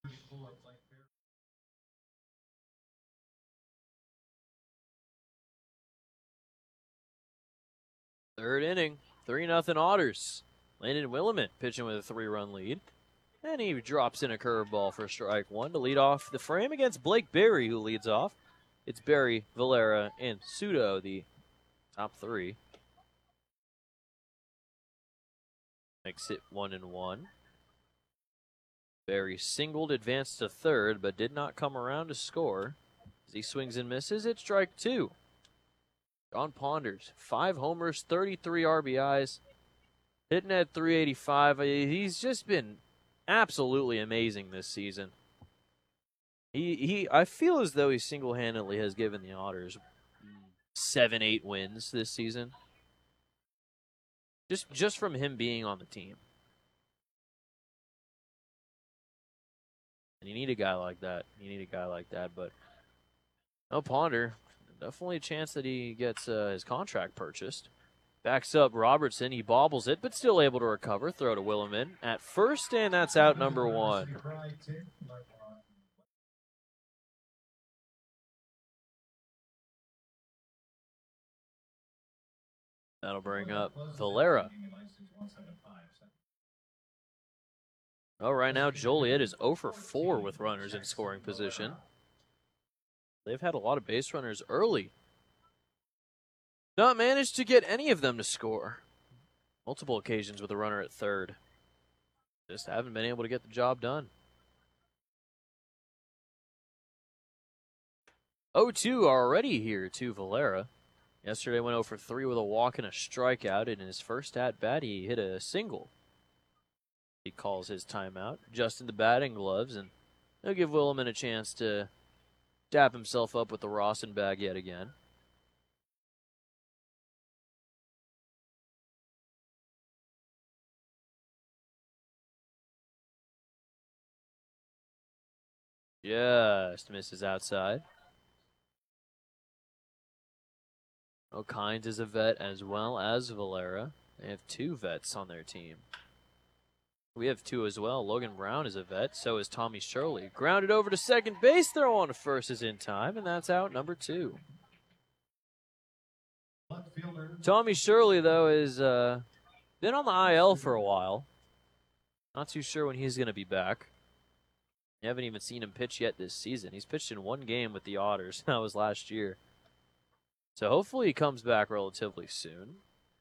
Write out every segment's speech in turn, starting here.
Third inning, 3-0 Otters. Landon Willamette pitching with a 3-run lead. And he drops in a curveball for strike one to lead off the frame against Blake Berry, who leads off. It's Berry, Valera, and Sudo, the top three. Makes it 1-1. Berry singled, advanced to third, but did not come around to score. As he swings and misses, it's strike two. John Ponders, 5 homers, 33 RBIs, hitting at 385. He's just been absolutely amazing this season. I feel as though he single-handedly has given the Otters 7-8 wins this season. Just from him being on the team. And you need a guy like that. But no, Ponder, definitely a chance that he gets his contract purchased. Backs up Robertson. He bobbles it, but still able to recover. Throw to Williman at first, and that's out number one. That'll bring up Valera. Oh, right now Joliet is 0 for 4 with runners in scoring position. They've had a lot of base runners early. Not managed to get any of them to score. Multiple occasions with a runner at third. Just haven't been able to get the job done. 0-2 already here to Valera. Yesterday went 0 for 3 with a walk and a strikeout. In his first at-bat, he hit a single. He calls his timeout, adjusting the batting gloves, and he'll give Williman a chance to dap himself up with the Rawson bag yet again. Just misses outside. O'Kines is a vet as well as Valera. They have 2 vets on their team. We have 2 as well. Logan Brown is a vet. So is Tommy Shirley. Grounded over to second base. Throw on to first is in time, and that's out number 2. Tommy Shirley, though, is been on the IL for a while. Not too sure when he's going to be back. You haven't even seen him pitch yet this season. He's pitched in 1 game with the Otters. That was last year. So hopefully he comes back relatively soon.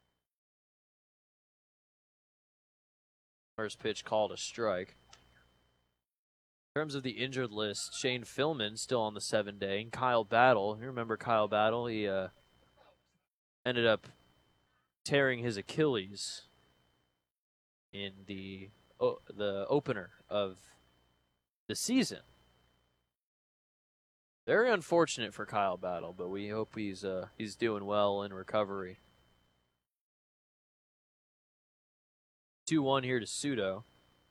First pitch called a strike. In terms of the injured list, Shane Fillman still on the 7-day. And Kyle Battle, you remember Kyle Battle? He ended up tearing his Achilles in the opener of the season. Very unfortunate for Kyle Battle, but we hope he's doing well in recovery. 2-1 here to Sudo.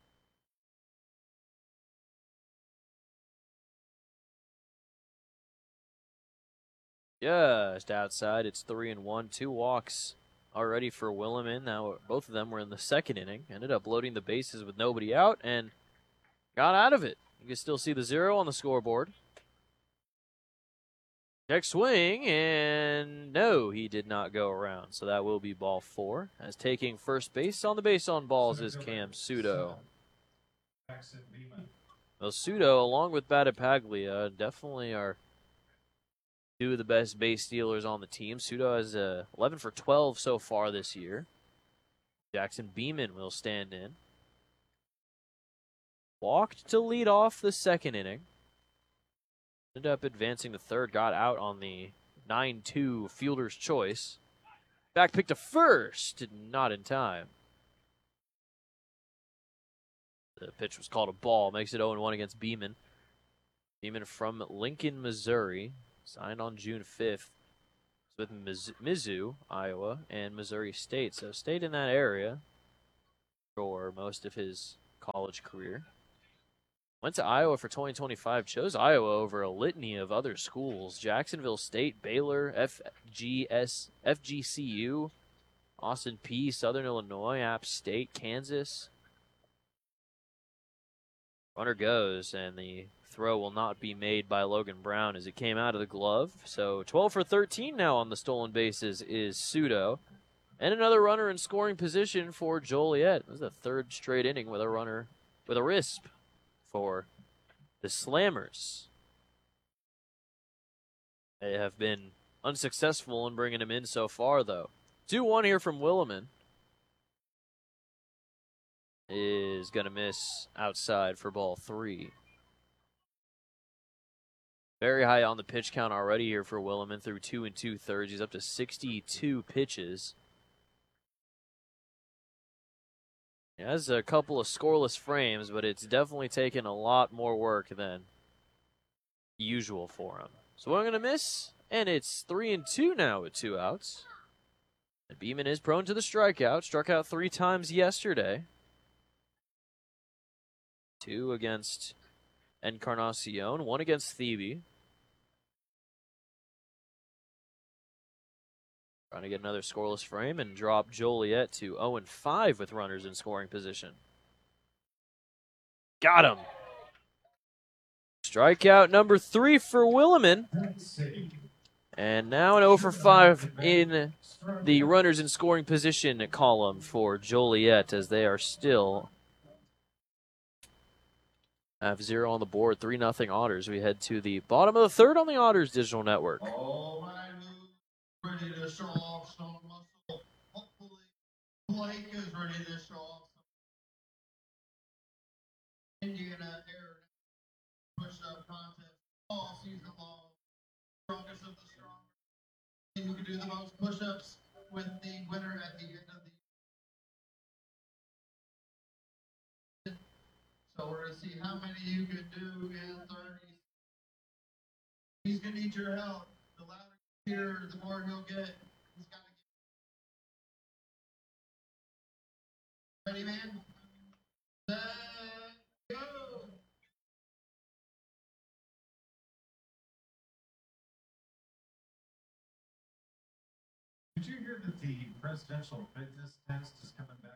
Just outside, it's 3-1. 2 walks already for Williman. Now both of them were in the second inning. Ended up loading the bases with nobody out and got out of it. You can still see the 0 on the scoreboard. Check swing, and no, he did not go around. So that will be ball 4. As taking first base on the base on balls is Cam Sudo. Well, Sudo, along with Battipaglia, definitely are 2 of the best base stealers on the team. Sudo has 11 for 12 so far this year. Jackson Beeman will stand in. Walked to lead off the second inning. Ended up advancing the third, got out on the 9-2 fielder's choice. Back pick to first, not in time. The pitch was called a ball, makes it 0-1 against Beeman. Beeman from Lincoln, Missouri, signed on June 5th. With Mizzou, Iowa, and Missouri State. So stayed in that area for most of his college career. Went to Iowa for 2025, chose Iowa over a litany of other schools. Jacksonville State, Baylor, FGCU, Austin Peay, Southern Illinois, App State, Kansas. Runner goes, and the throw will not be made by Logan Brown as it came out of the glove. So 12 for 13 now on the stolen bases is Pseudo. And another runner in scoring position for Joliet. This is the third straight inning with a runner with a RISP for the Slammers. They have been unsuccessful in bringing him in so far, though. 2-1 here from Williman. Is going to miss outside for ball 3. Very high on the pitch count already here for Williman through 2 2/3. He's up to 62 pitches. He has a couple of scoreless frames, but it's definitely taken a lot more work than usual for him. So I'm going to miss, and it's 3-2 now with 2 outs. And Beeman is prone to the strikeout. Struck out 3 times yesterday. 2 against Encarnacion, 1 against Thebe. Trying to get another scoreless frame and drop Joliet to 0-5 with runners in scoring position. Got him. Strikeout number 3 for Williman. And now an 0 for 5 in the runners in scoring position column for Joliet as they are still have 0 on the board, 3-0 Otters. We head to the bottom of the third on the Otters Digital Network. All right, ready to show off some muscle. Hopefully, Blake is ready to show off some Indiana air push-up contest all season long. Strongest of the strong. And you can do the most push-ups with the winner at the end of the. So we're going to see how many you can do in 30. He's going to need your help. The louder you hear, the more he'll get. He's got to get. Ready, man? Set, go! Did you hear that the presidential fitness test is coming back?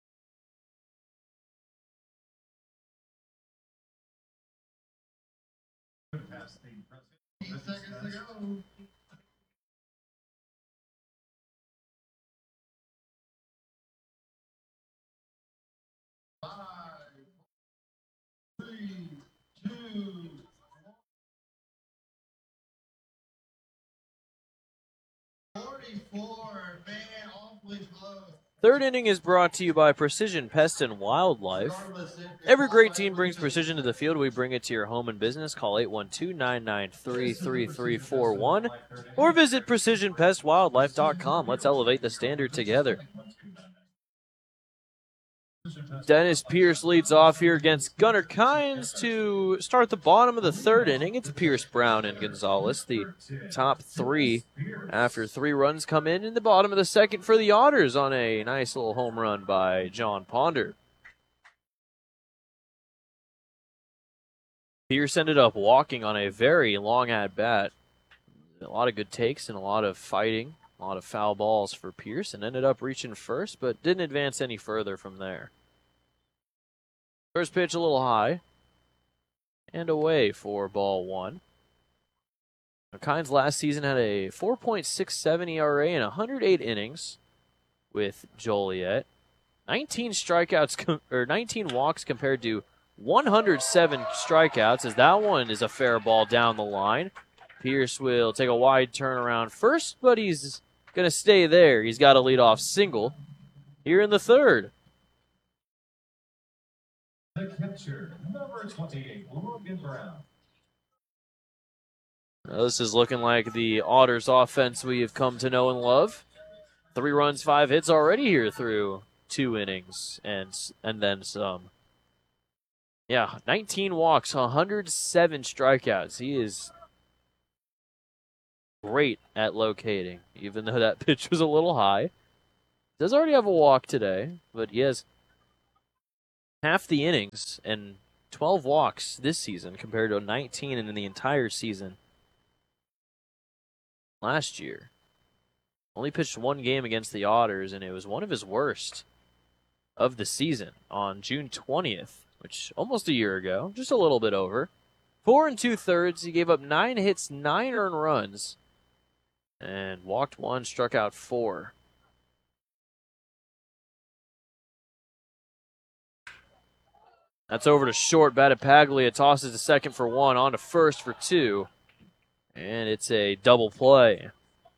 Past the presidential 8 seconds to go. Five, 3, 2, 44. Man, awfully close. Third inning is brought to you by Precision Pest and Wildlife. Every great team brings precision to the field. We bring it to your home and business. Call 812-993-3341 or visit precisionpestwildlife.com. Let's elevate the standard together. Dennis Pierce leads off here against Gunnar Kynes to start the bottom of the third inning. It's Pierce, Brown, and Gonzalez, the top 3 after 3 runs come in the bottom of the second for the Otters on a nice little home run by John Ponder. Pierce ended up walking on a very long at-bat. A lot of good takes and a lot of fighting, a lot of foul balls for Pierce, and ended up reaching first, but didn't advance any further from there. First pitch a little high, and away for ball 1. Kynes last season had a 4.67 ERA in 108 innings with Joliet. 19 strikeouts, or 19 walks compared to 107 strikeouts, as that one is a fair ball down the line. Pierce will take a wide turnaround first, but he's going to stay there. He's got a leadoff single here in the third. The catcher, number 28, Logan Brown. Now this is looking like the Otters offense we have come to know and love. 3 runs, 5 hits already here through 2 innings and then some. Yeah, 19 walks, 107 strikeouts. He is great at locating, even though that pitch was a little high. Does already have a walk today, but he has half the innings and 12 walks this season compared to 19 in the entire season last year. Only pitched 1 game against the Otters, and it was one of his worst of the season on June 20th. which almost a year ago, just a little bit over. 4 2/3. He gave up 9 hits, 9 earned runs, and walked 1, struck out 4. That's over to short. Battipaglia tosses to second for 1, on to first for 2. And it's a double play.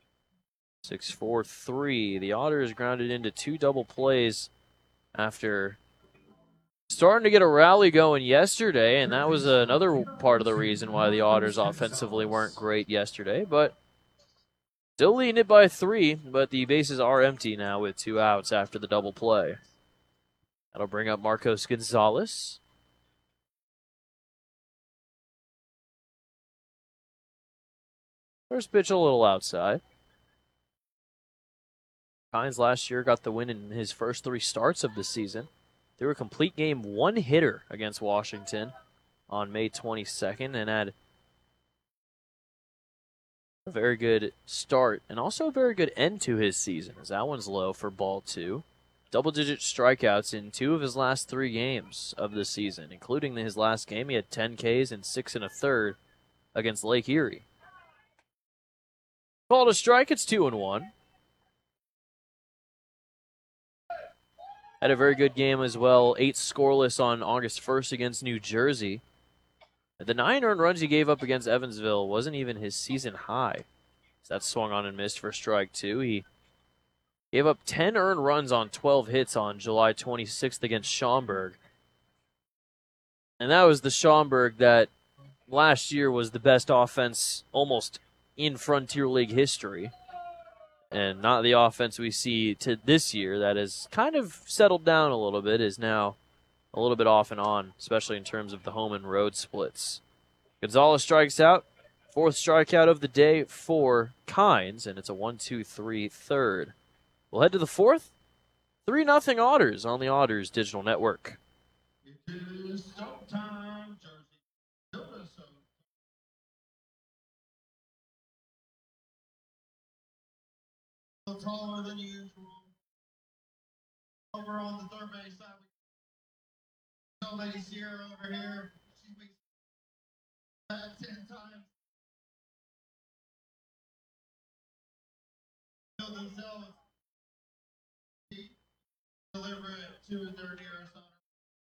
6-4-3. The Otters grounded into 2 double plays after starting to get a rally going yesterday, and that was another part of the reason why the Otters offensively weren't great yesterday, but still leading it by 3, but the bases are empty now with 2 outs after the double play. That'll bring up Marcos Gonzalez. First pitch a little outside. Kynes last year got the win in his first 3 starts of the season. Threw a complete game 1 hitter against Washington on May 22nd and had a very good start and also a very good end to his season, as that one's low for ball 2. Double-digit strikeouts in 2 of his last 3 games of the season, including his last game. He had 10 Ks and 6 1/3 against Lake Erie. Called a strike, it's 2-1. Had a very good game as well. 8 scoreless on August 1st against New Jersey. The 9 earned runs he gave up against Evansville wasn't even his season high. So that swung on and missed for strike 2. He gave up 10 earned runs on 12 hits on July 26th against Schaumburg. And that was the Schaumburg that last year was the best offense almost in Frontier League history. And not the offense we see to this year that has kind of settled down a little bit, is now a little bit off and on, especially in terms of the home and road splits. Gonzalez strikes out. 4th strikeout of the day for Kynes, and it's a 1-2-3 third. We'll head to the 4th. 3-0 Otters on the Otters Digital Network. It is Showtime, Jersey, Minnesota. A little taller than usual. Over on the third base side, we got Lady Sierra over here. She makes that 10 times. Kill themselves. Deliver it to their nearest owner.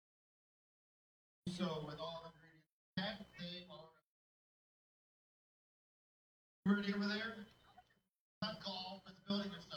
So with all ingredients packed, they are ready over there. Not golf, but the building is